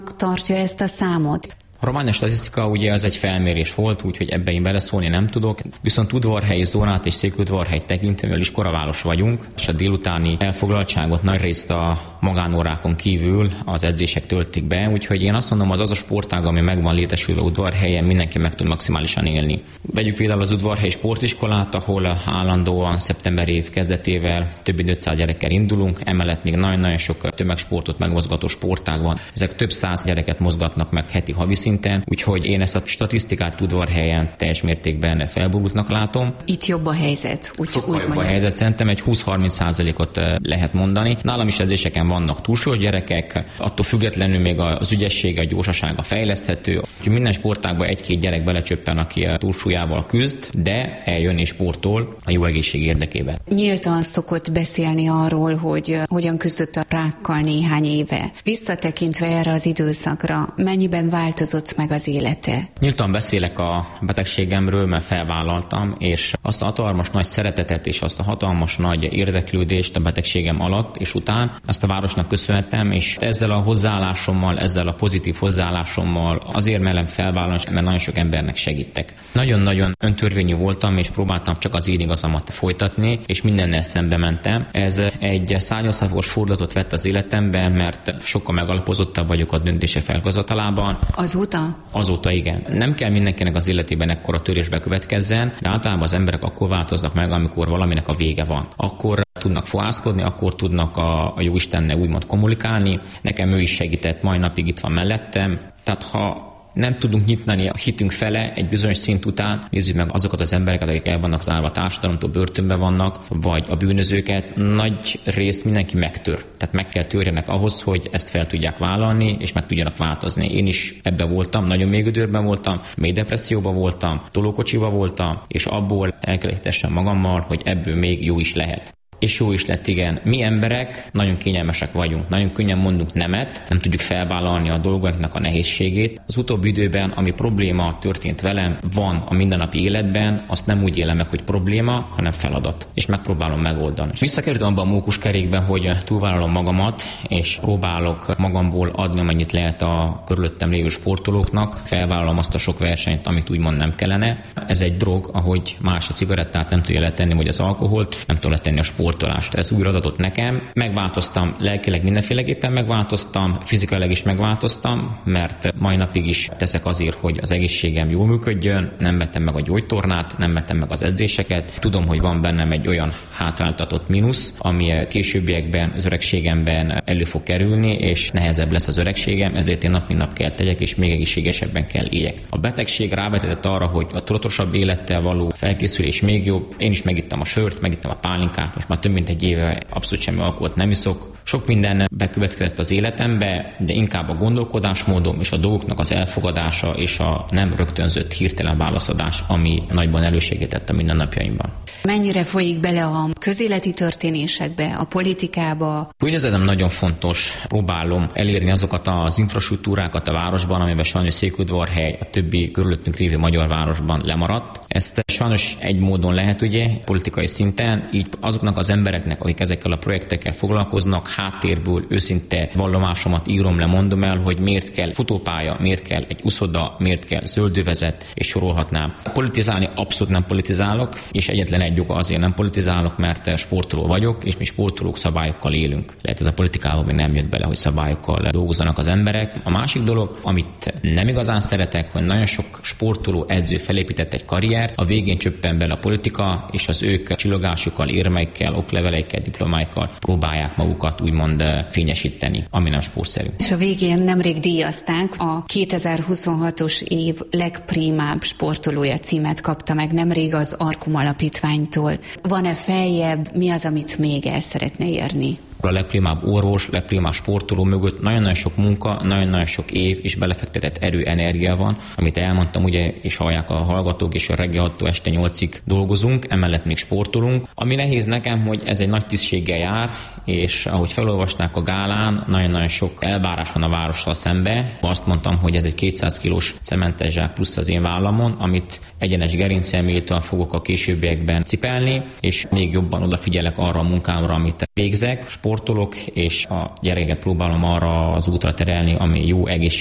tartja ezt a számot? A romániai statisztika ugye az egy felmérés volt, úgyhogy ebbe én beleszólni nem tudok. Viszont udvarhelyi zónát és székudvarhely tekintve, mivel iskolaváros vagyunk, és a délutáni elfoglaltságot nagyrészt a magánórákon kívül az edzések töltik be, úgyhogy én azt mondom, az a sportág, ami meg van létesülve udvarhelyen, mindenki meg tud maximálisan élni. Vegyük például az udvarhelyi sportiskolát, ahol állandóan szeptember év kezdetével több mint 500 gyerekkel indulunk, emellett még nagyon-nagyon sok tömegsportot megmozgató sportág van. Ezek több száz gyereket mozgatnak meg heti, havi szinten, úgyhogy én ezt a statisztikát udvarhelyen teljes mértékben felborultnak látom. Itt jobb a helyzet, úgy jobb a helyzet, szerintem egy 20-30%-ot lehet mondani. Nálam is edzéseken vannak túlsúlyos gyerekek, attól függetlenül még az ügyessége, a gyorsasága fejleszthető. Úgyhogy minden sportágban egy-két gyerek belecsöppen, aki a túlsúlyával küzd, de eljön és sportol a jó egészség érdekében. Nyíltan szokott beszélni arról, hogy hogyan küzdött a rákkal néhány éve. Visszatekintve erre az időszakra, mennyiben változott meg az élete? Nyíltan beszélek a betegségemről, mert felvállaltam, és azt a hatalmas nagy szeretetet és azt a hatalmas nagy érdeklődést a betegségem alatt és után ezt a városnak köszönhetem, és ezzel a hozzáállásommal, ezzel a pozitív hozzáállásommal azért merem felvállalni, mert nagyon sok embernek segítek. Nagyon-nagyon öntörvényű voltam, és próbáltam csak az én igazamat folytatni, és mindennel szembe mentem. Ez egy 180-os fordulatot vett az életemben, mert sokkal megalapozottabb vagyok a döntések felhozatalában. Azóta? Azóta igen. Nem kell mindenkinek az életében ekkora törés bekövetkezzen, de általában az emberek akkor változnak meg, amikor valaminek a vége van. Akkor tudnak fohászkodni, akkor tudnak a Jóistennel úgymond kommunikálni. Nekem ő is segített, mai napig itt van mellettem. Tehát ha nem tudunk nyitni a hitünk fele egy bizonyos szint után, nézzük meg azokat az embereket, akik el vannak zárva a társadalomtól, börtönben vannak, vagy a bűnözőket, nagy részt mindenki megtör. Tehát meg kell törjenek ahhoz, hogy ezt fel tudják vállalni, és meg tudjanak változni. Én is ebben voltam, nagyon mélyödőrben voltam, mély depresszióban voltam, tolókocsiban voltam, és abból el kell hittessem magammal, hogy ebből még jó is lehet. És jó is lett, igen. Mi emberek nagyon kényelmesek vagyunk, nagyon könnyen mondunk nemet, nem tudjuk felvállalni a dolgoknak a nehézségét. Az utóbbi időben, ami probléma történt velem, van a mindennapi életben, azt nem úgy élem meg, hogy probléma, hanem feladat. És megpróbálom megoldani. Visszakerültem abba a mókuskerékbe, hogy túlvállalom magamat, és próbálok magamból adni, amennyit lehet a körülöttem lévő sportolóknak. Felvállalom azt a sok versenyt, amit úgymond nem kellene. Ez egy drog, ahogy más a cigarettát nem tudja letenni, vagy az alkoholt, nem tudja letenni a sport. Ez újra adatott nekem. Megváltoztam, lelkileg mindenféleképpen megváltoztam, fizikailag is megváltoztam, mert mai napig is teszek azért, hogy az egészségem jól működjön, nem vettem meg a gyógytornát, nem vettem meg az edzéseket. Tudom, hogy van bennem egy olyan hátráltatott mínusz, ami későbbiekben, az öregségemben elő fog kerülni, és nehezebb lesz az öregségem, ezért én nap mint nap kell tegyek, és még egészségesebben kell éljek. A betegség rávetett arra, hogy a tudatosabb élettel való felkészülés még jobb. Én is megittem a sört, megittem a pálinkát, most már több mint egy éve abszolút semmi alkoholt nem iszok. Sok minden bekövetkezett az életembe, de inkább a gondolkodásmódom és a dolgoknak az elfogadása és a nem rögtönzött hirtelen válaszadás, ami nagyban elősegített a mindennapjaimban. Mennyire folyik bele a közéleti történésekbe, a politikába? Környezetem nagyon fontos. Próbálom elérni azokat az infrastruktúrákat a városban, amiben sajnos Székudvarhely a többi körülöttünk lévő magyar városban lemaradt. Ezt sajnos egy módon lehet, ugye, politikai szinten, így azoknak az embereknek, akik ezekkel a projektekkel foglalkoznak, háttérből őszinte vallomásomat írom le, mondom el, hogy miért kell futópálya, miért kell egy uszoda, miért kell zöldövezet, és sorolhatnám. Politizálni abszolút nem politizálok, és egyetlen egy oka azért nem politizálok, mert sportoló vagyok, és mi sportolók szabályokkal élünk. Lehet ez a politikában még nem jött bele, hogy szabályokkal dolgozzanak az emberek. A másik dolog, amit nem igazán szeretek, hogy nagyon sok sportoló edző felépített egy karriert, a végén csöppen bele a politika, és az ők csillogásukkal, érmeikkel, okleveleikkel, diplomáikkal próbálják magukat úgymond fényesíteni, ami nem sportszerű. És a végén nemrég díjazták, a 2026-os év legprimább sportolója címet kapta meg nemrég az Arkum Alapítványtól. Van-e feljebb, mi az, amit még el szeretne érni? A legprimább orvos, legprimább sportoló mögött nagyon-nagyon sok munka, nagyon-nagyon sok év és belefektetett erő, energia van, amit elmondtam, ugye, és hallják a hallgatók, és a reggel 6-tól este 8-ig dolgozunk, emellett még sportolunk. Ami nehéz nekem, hogy ez egy nagy tisztséggel jár, és ahogy felolvasták a gálán, nagyon-nagyon sok elvárás van a várossal szembe. Azt mondtam, hogy ez egy 200 kilós cementes zsák plusz az én vállamon, amit egyenes gerinceméltől fogok a későbbiekben cipelni, és még jobban odafigyelek arra a munkámra, amit végzek. sportolok, és a gyerekeket próbálom arra az útra terelni, ami jó, egészséges